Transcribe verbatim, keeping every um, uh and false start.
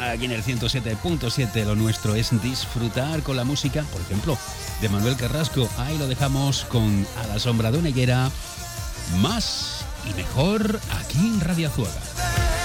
aquí en el ciento siete punto siete. Lo nuestro es disfrutar con la música, por ejemplo, de Manuel Carrasco. Ahí lo dejamos con A la sombra de una higuera. Más y mejor aquí en Radio Azuaga.